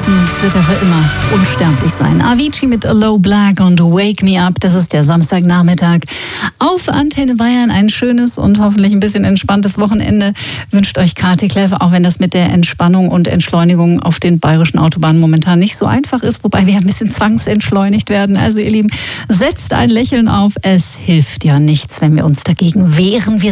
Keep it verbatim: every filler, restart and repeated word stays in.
draußen wird er für immer unsterblich sein. Avicii mit Low Black und Wake Me Up. Das ist der Samstagnachmittag auf Antenne Bayern. Ein schönes und hoffentlich ein bisschen entspanntes Wochenende wünscht euch Kati Kleff, auch wenn das mit der Entspannung und Entschleunigung auf den bayerischen Autobahnen momentan nicht so einfach ist, wobei wir ein bisschen zwangsentschleunigt werden. Also ihr Lieben, setzt ein Lächeln auf. Es hilft ja nichts, wenn wir uns dagegen wehren. Wir